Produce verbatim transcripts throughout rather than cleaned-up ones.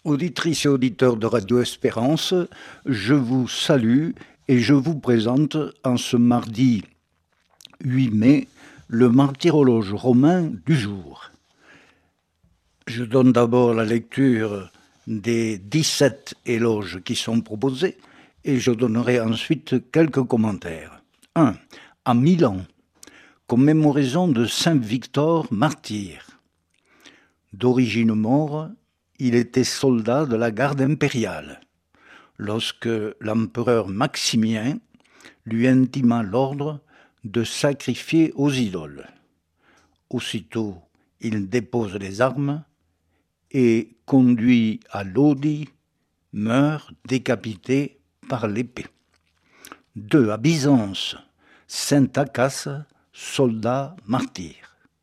Auditrices et auditeurs de Radio Espérance, je vous salue et je vous présente en ce mardi huit mai le martyrologe romain du jour. Je donne d'abord la lecture des dix-sept éloges qui sont proposés et je donnerai ensuite quelques commentaires. un. À Milan, commémoraison de Saint Victor martyr. D'origine maure, il était soldat de la garde impériale, lorsque l'empereur Maximien lui intima l'ordre de sacrifier aux idoles. Aussitôt, il dépose les armes et, conduit à Lodi, meurt décapité par l'épée. deux. À Byzance, Saint Acace, soldat martyr.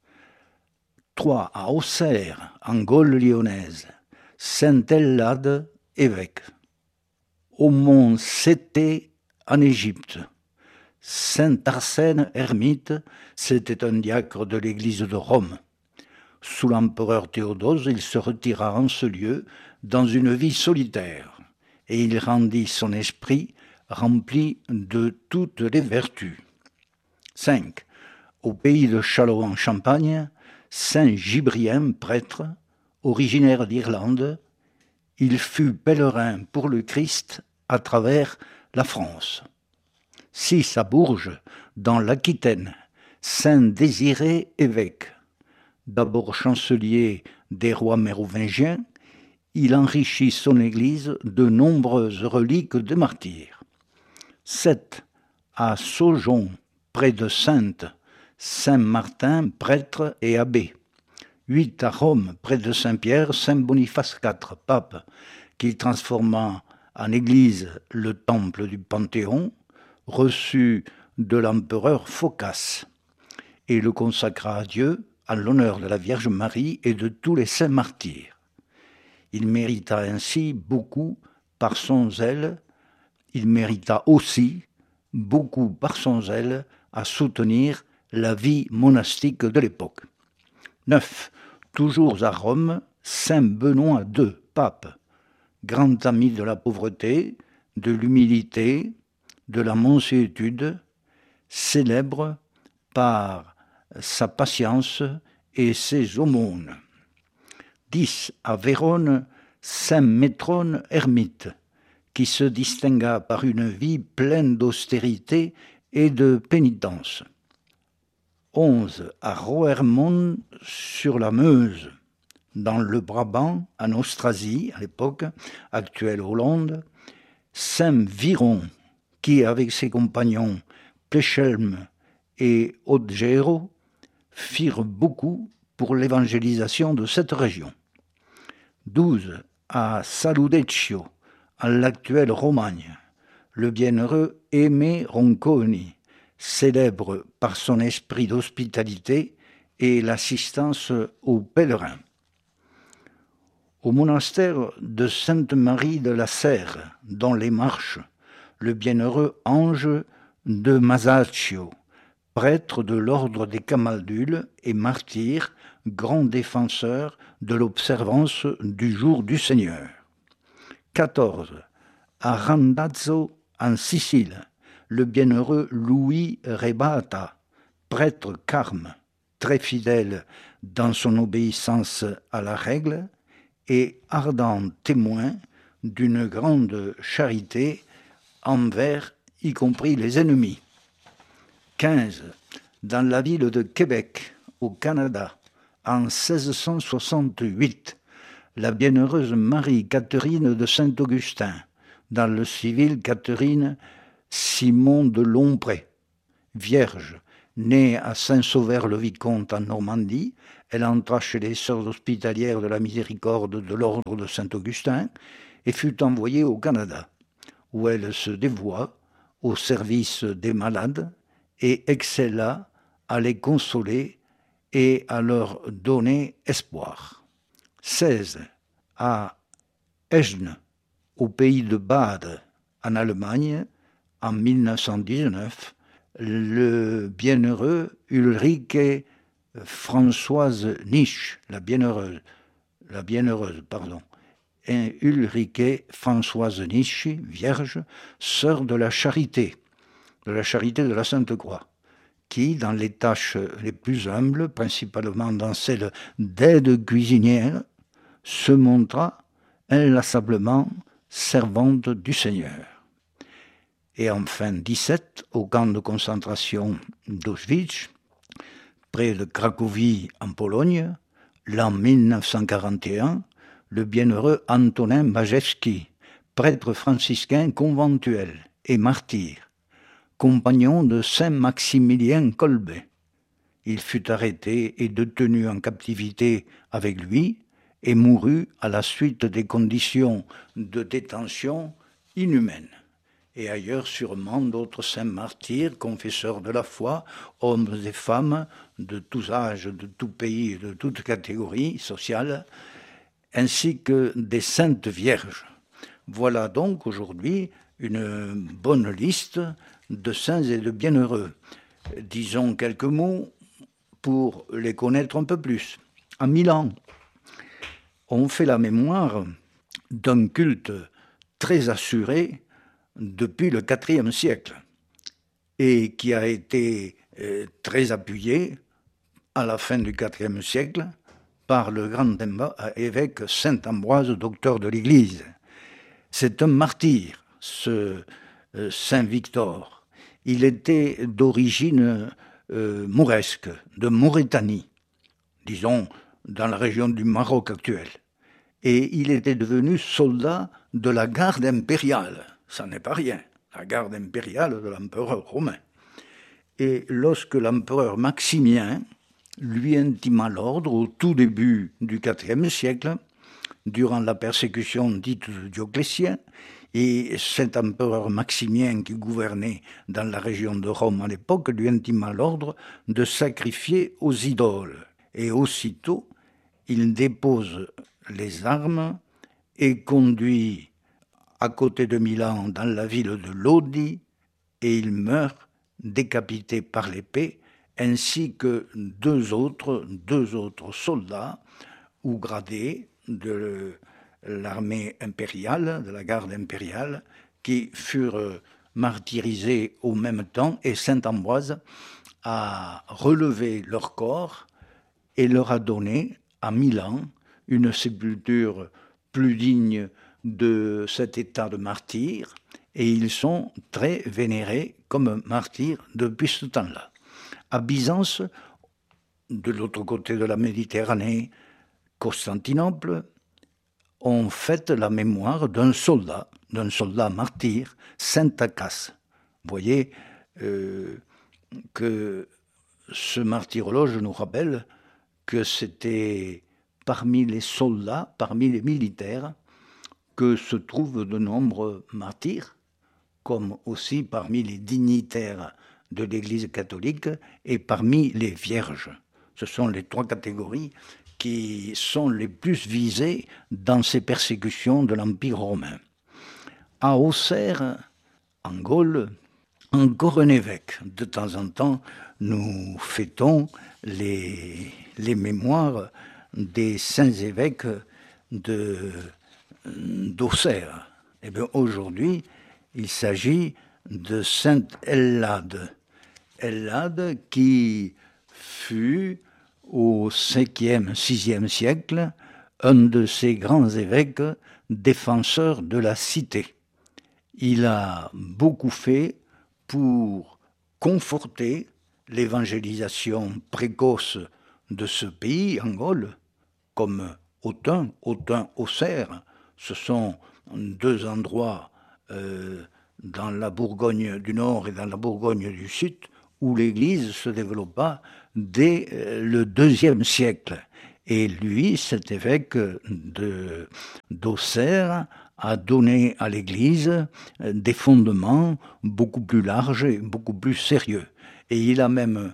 trois. À Auxerre, en Gaule lyonnaise, Saint Ellade, évêque. Au mont Cété, en Égypte, Saint Arsène, ermite, c'était un diacre de l'église de Rome. Sous l'empereur Théodose, il se retira en ce lieu dans une vie solitaire, et il rendit son esprit rempli de toutes les vertus. cinq. Au pays de Châlons en Champagne, Saint Gibrien, prêtre, originaire d'Irlande, il fut pèlerin pour le Christ à travers la France. six. À Bourges, dans l'Aquitaine, Saint Désiré, évêque. D'abord chancelier des rois mérovingiens, il enrichit son église de nombreuses reliques de martyrs. sept. À Saujon, près de Saintes, Saint Martin, prêtre et abbé. huit. À Rome, près de Saint-Pierre, Saint Boniface quatre, pape, qui transforma en église le temple du Panthéon, reçu de l'empereur Phocas, et le consacra à Dieu en l'honneur de la Vierge Marie et de tous les saints martyrs. Il mérita ainsi beaucoup par son zèle, il mérita aussi beaucoup par son zèle à soutenir la vie monastique de l'époque. neuf. Toujours à Rome, Saint Benoît deux, pape, grand ami de la pauvreté, de l'humilité, de la mansuétude, célèbre par sa patience et ses aumônes. dix. À Vérone, Saint Métrone, ermite, qui se distingua par une vie pleine d'austérité et de pénitence. onze. À Roermond, sur la Meuse, dans le Brabant, en Austrasie, à l'époque, actuelle Hollande, Saint Viron, qui, avec ses compagnons Plechelm et Odgero, firent beaucoup pour l'évangélisation de cette région. douze. À Saludeccio, en l'actuelle Romagne, le bienheureux Aimé Ronconi, célèbre par son esprit d'hospitalité et l'assistance aux pèlerins. Au monastère de Sainte-Marie de la Serre, dans les Marches, le bienheureux Ange de Masaccio, prêtre de l'ordre des Camaldules et martyr, grand défenseur de l'observance du jour du Seigneur. quatorze. À Randazzo, en Sicile, le bienheureux Louis Rebata, prêtre carme, très fidèle dans son obéissance à la règle et ardent témoin d'une grande charité envers, y compris les ennemis. quinze. Dans la ville de Québec, au Canada, en seize cent soixante-huit, la bienheureuse Marie-Catherine de Saint-Augustin, dans le civil Catherine Simon de Lompré, vierge, née à Saint-Sauveur-le-Vicomte en Normandie, elle entra chez les sœurs hospitalières de la miséricorde de l'ordre de Saint-Augustin et fut envoyée au Canada, où elle se dévoua au service des malades et excella à les consoler et à leur donner espoir. seize. À Eschne, au pays de Bade, en Allemagne, en mille neuf cent dix-neuf, le bienheureux Ulrike Françoise Nisch, la bienheureuse, la bienheureuse, pardon, et Ulrike Françoise Nischi, vierge, sœur de la Charité, de la Charité de la Sainte-Croix, qui, dans les tâches les plus humbles, principalement dans celle d'aide cuisinière, se montra inlassablement servante du Seigneur. Et enfin, dix-sept, au camp de concentration d'Auschwitz, près de Cracovie en Pologne, l'an mille neuf cent quarante et un, le bienheureux Antonin Majewski, prêtre franciscain conventuel et martyr, compagnon de saint Maximilien Kolbe. Il fut arrêté et détenu en captivité avec lui et mourut à la suite des conditions de détention inhumaines. Et ailleurs sûrement d'autres saints martyrs, confesseurs de la foi, hommes et femmes de tous âges, de tout pays et de toutes catégories sociales, ainsi que des saintes vierges. Voilà donc aujourd'hui une bonne liste de saints et de bienheureux. Disons quelques mots pour les connaître un peu plus. À Milan, on fait la mémoire d'un culte très assuré depuis le quatrième siècle et qui a été euh, très appuyé à la fin du quatrième siècle par le grand évêque Saint Ambroise, docteur de l'Église. C'est un martyr, ce euh, Saint Victor. Il était d'origine euh, mauresque, de Mauritanie, disons dans la région du Maroc actuel. Et il était devenu soldat de la garde impériale. Ça n'est pas rien, la garde impériale de l'empereur romain. Et lorsque l'empereur Maximien lui intima l'ordre au tout début du quatrième siècle, durant la persécution dite de Dioclétien, et cet empereur Maximien qui gouvernait dans la région de Rome à l'époque lui intima l'ordre de sacrifier aux idoles. Et aussitôt, il dépose les armes et conduit à côté de Milan, dans la ville de Lodi, et il meurt décapité par l'épée, ainsi que deux autres, deux autres soldats ou gradés de l'armée impériale, de la garde impériale, qui furent martyrisés au même temps, et saint Ambroise a relevé leur corps et leur a donné à Milan une sépulture plus digne de cet état de martyr, et ils sont très vénérés comme martyrs depuis ce temps-là. À Byzance, de l'autre côté de la Méditerranée, Constantinople, on fête la mémoire d'un soldat, d'un soldat martyr, Saint Acace. Vous voyez euh, que ce martyrologe nous rappelle que c'était parmi les soldats, parmi les militaires, que se trouvent de nombreux martyrs, comme aussi parmi les dignitaires de l'Église catholique et parmi les vierges. Ce sont les trois catégories qui sont les plus visées dans ces persécutions de l'Empire romain. À Auxerre, en Gaule, encore un évêque. De temps en temps, nous fêtons les, les mémoires des saints évêques de d'Auxerre. Eh bien, aujourd'hui, il s'agit de sainte Ellade. Ellade qui fut au cinquième, sixième siècle un de ces grands évêques défenseurs de la cité. Il a beaucoup fait pour conforter l'évangélisation précoce de ce pays, en Gaule, comme Autun, Autun-Auxerre. Ce sont deux endroits euh, dans la Bourgogne du Nord et dans la Bourgogne du Sud où l'Église se développa dès euh, le deuxième siècle. Et lui, cet évêque de, d'Auxerre, a donné à l'Église des fondements beaucoup plus larges et beaucoup plus sérieux. Et il a même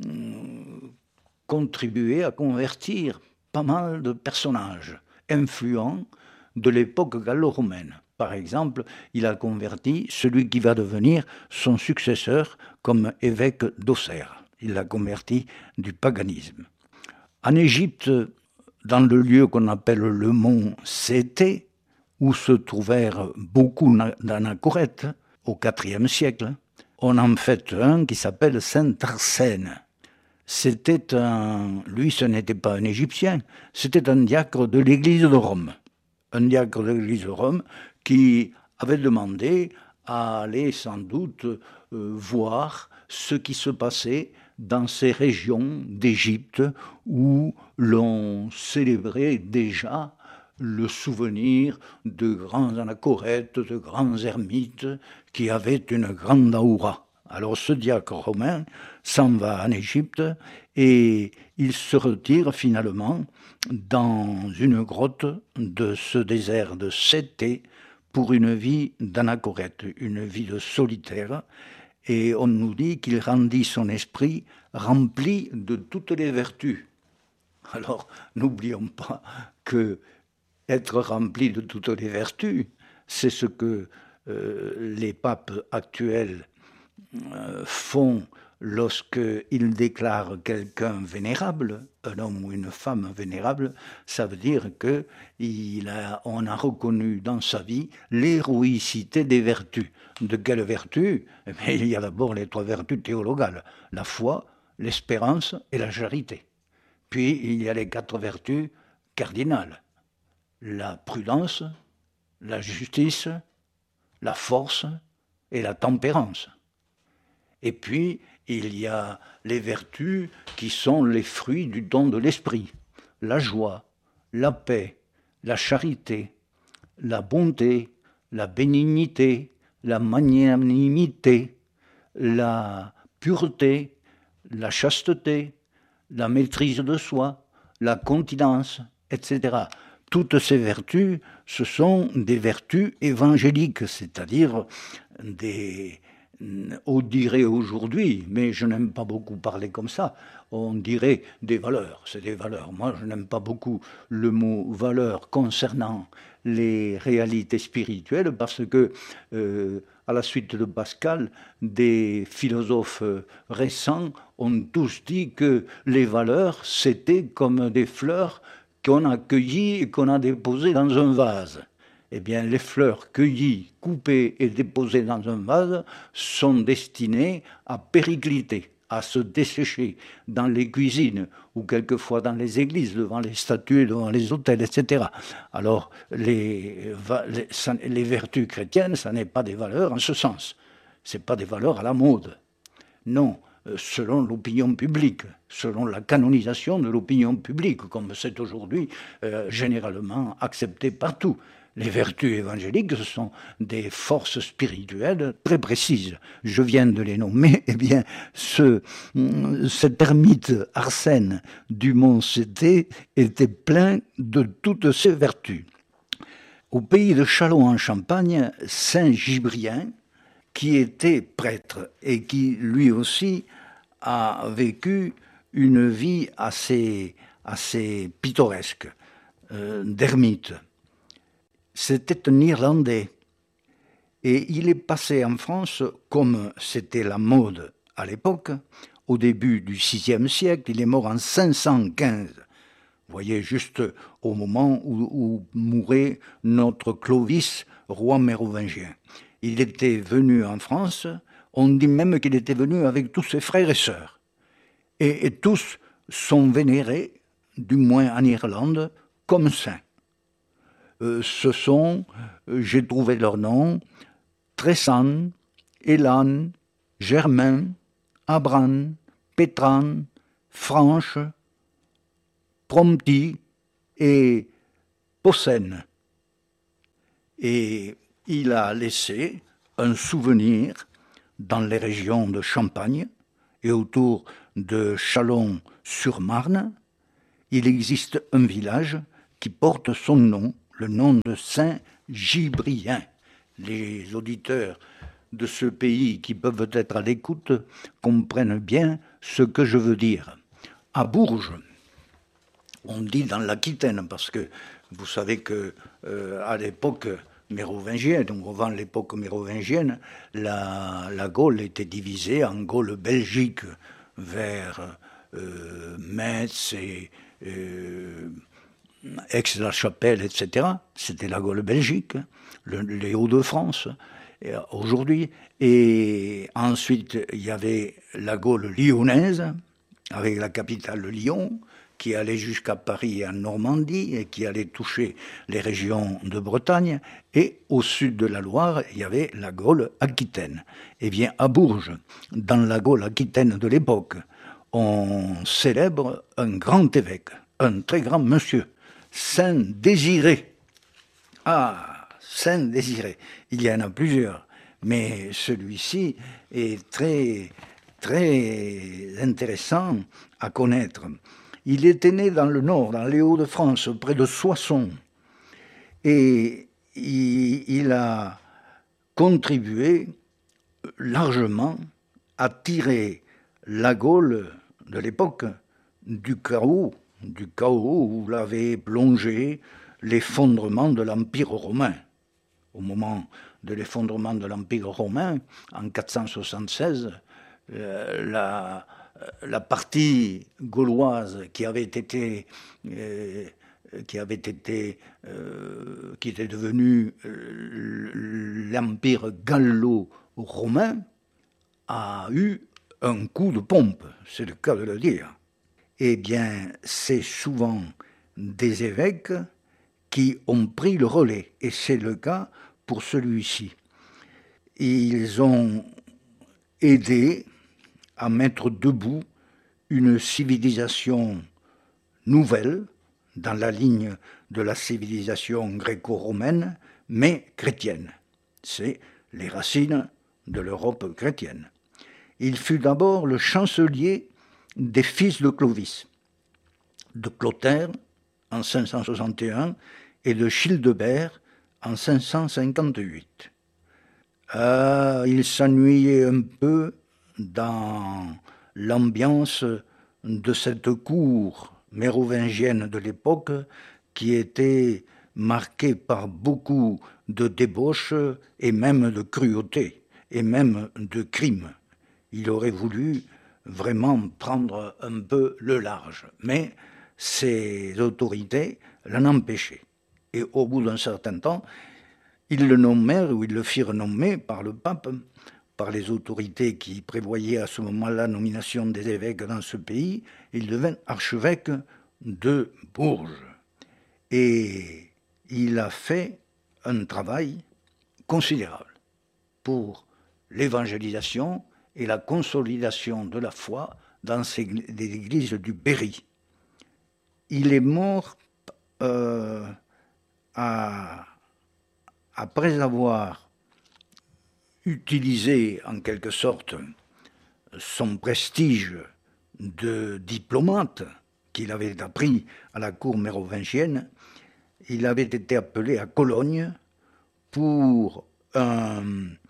hum, contribué à convertir pas mal de personnages influents de l'époque gallo-romaine. Par exemple, il a converti celui qui va devenir son successeur comme évêque d'Auxerre. Il l'a converti du paganisme. En Égypte, dans le lieu qu'on appelle le mont Sété, où se trouvèrent beaucoup d'anachorètes au quatrième siècle. On en fait un qui s'appelle Saint Arsène. C'était un, lui ce n'était pas un Égyptien, c'était un diacre de l'église de Rome. Un diacre de l'église de Rome qui avait demandé à aller sans doute euh, voir ce qui se passait dans ces régions d'Égypte où l'on célébrait déjà le souvenir de grands anachorètes, de grands ermites qui avaient une grande aura. Alors ce diacre romain s'en va en Égypte et il se retire finalement dans une grotte de ce désert de Sété pour une vie d'anachorète, une vie de solitaire. Et on nous dit qu'il rendit son esprit rempli de toutes les vertus. Alors n'oublions pas que être rempli de toutes les vertus, c'est ce que euh, les papes actuels euh, font lorsqu'ils déclarent quelqu'un vénérable, un homme ou une femme vénérable. Ça veut dire qu'on a, on a reconnu dans sa vie l'héroïcité des vertus. De quelles vertus ? Eh bien, il y a d'abord les trois vertus théologales, la foi, l'espérance et la charité. Puis il y a les quatre vertus cardinales, la prudence, la justice, la force et la tempérance. Et puis, il y a les vertus qui sont les fruits du don de l'esprit, la joie, la paix, la charité, la bonté, la bénignité, la magnanimité, la pureté, la chasteté, la maîtrise de soi, la continence, et cetera. Toutes ces vertus, ce sont des vertus évangéliques, c'est-à-dire des, on dirait aujourd'hui, mais je n'aime pas beaucoup parler comme ça, on dirait des valeurs, c'est des valeurs. Moi, je n'aime pas beaucoup le mot valeur concernant les réalités spirituelles parce que, euh, à la suite de Pascal, des philosophes récents ont tous dit que les valeurs, c'était comme des fleurs qu'on a cueillies et qu'on a déposées dans un vase. Eh bien, les fleurs cueillies, coupées et déposées dans un vase sont destinées à péricliter, à se dessécher dans les cuisines ou quelquefois dans les églises, devant les statues, devant les autels, et cetera. Alors, les, les, les vertus chrétiennes, ça n'est pas des valeurs en ce sens. Ce n'est pas des valeurs à la mode. Non, selon l'opinion publique, selon la canonisation de l'opinion publique, comme c'est aujourd'hui euh, généralement accepté partout. Les vertus évangéliques, ce sont des forces spirituelles très précises. Je viens de les nommer. Eh bien, ce, cet ermite Arsène du Mont Sété était plein de toutes ces vertus. Au pays de Châlons en Champagne, Saint Gibrien, qui était prêtre et qui lui aussi a vécu une vie assez, assez pittoresque, euh, d'ermite. C'était un Irlandais et il est passé en France comme c'était la mode à l'époque, au début du sixième siècle, il est mort en cinq cent quinze. Vous voyez, juste au moment où, où mourait notre Clovis, roi mérovingien. Il était venu en France, on dit même qu'il était venu avec tous ses frères et sœurs. Et, et tous sont vénérés, du moins en Irlande, comme saints. Euh, ce sont, euh, j'ai trouvé leurs noms, Tressan, Élan, Germain, Abran, Pétran, Franche, Prompti et Possen. Et il a laissé un souvenir dans les régions de Champagne et autour de Châlons-sur-Marne. Il existe un village qui porte son nom, le nom de Saint Gibrien. Les auditeurs de ce pays qui peuvent être à l'écoute comprennent bien ce que je veux dire. À Bourges, on dit dans l'Aquitaine, parce que vous savez que euh, à l'époque mérovingienne, donc avant l'époque mérovingienne, la, la Gaule était divisée en Gaule belgique vers euh, Metz et euh, Aix-la-Chapelle, et cetera. C'était la Gaule belgique, le, les Hauts-de-France, et, euh, aujourd'hui. Et ensuite, il y avait la Gaule lyonnaise, avec la capitale Lyon, qui allait jusqu'à Paris et en Normandie, et qui allait toucher les régions de Bretagne. Et au sud de la Loire, il y avait la Gaule aquitaine. Et bien, à Bourges, dans la Gaule aquitaine de l'époque, on célèbre un grand évêque, un très grand monsieur, Saint Désiré. Ah, Saint Désiré. Il y en a plusieurs, mais celui-ci est très, très intéressant à connaître. Il était né dans le nord, dans les Hauts-de-France, près de Soissons, et il, il a contribué largement à tirer la Gaule de l'époque du chaos, du chaos où l'avait plongé l'effondrement de l'Empire romain. Au moment de l'effondrement de l'Empire romain, en quatre cent soixante-seize, euh, la, la partie gauloise qui avait été, euh, qui avait été, euh, qui était devenue euh, l'Empire gallo-romain, a eu un coup de pompe, c'est le cas de le dire. Eh bien, c'est souvent des évêques qui ont pris le relais, et c'est le cas pour celui-ci. Ils ont aidé à mettre debout une civilisation nouvelle, dans la ligne de la civilisation gréco-romaine, mais chrétienne. C'est les racines de l'Europe chrétienne. Il fut d'abord le chancelier des fils de Clovis, de Clotaire en cinq cent soixante et un et de Childebert en cinq cent cinquante-huit. Euh, il s'ennuyait un peu dans l'ambiance de cette cour mérovingienne de l'époque qui était marquée par beaucoup de débauches et même de cruauté et même de crimes. Il aurait voulu vraiment prendre un peu le large, mais ses autorités l'en empêchaient. Et au bout d'un certain temps, ils le nommèrent, ou ils le firent nommer par le pape, par les autorités qui prévoyaient à ce moment-là la nomination des évêques dans ce pays. Il devint archevêque de Bourges. Et il a fait un travail considérable pour l'évangélisation et la consolidation de la foi dans les églises du Berry. Il est mort euh, à, après avoir utilisé en quelque sorte son prestige de diplomate qu'il avait appris à la cour mérovingienne. Il avait été appelé à Cologne pour un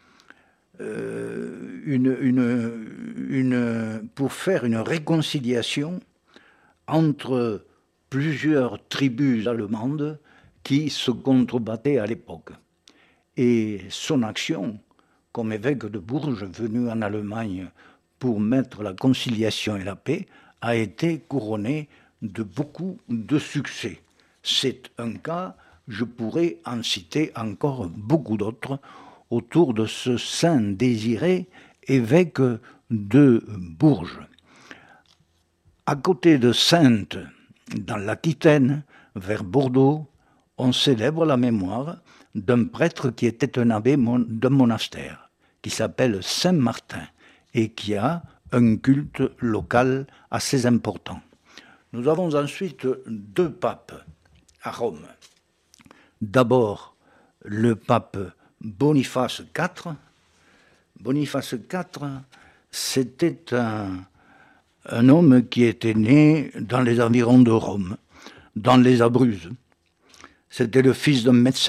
Euh, une, une, une, pour faire une réconciliation entre plusieurs tribus allemandes qui se contrebattaient à l'époque. Et son action, comme évêque de Bourges, venu en Allemagne pour mettre la conciliation et la paix, a été couronnée de beaucoup de succès. C'est un cas, je pourrais en citer encore beaucoup d'autres, autour de ce Saint Désiré, évêque de Bourges. À côté de Saintes, dans l'Aquitaine, vers Bordeaux, on célèbre la mémoire d'un prêtre qui était un abbé d'un monastère, qui s'appelle Saint Martin, et qui a un culte local assez important. Nous avons ensuite deux papes à Rome. D'abord, le pape Boniface quatre. Boniface quatre, c'était un, un homme qui était né dans les environs de Rome, dans les Abruzzes. C'était le fils d'un médecin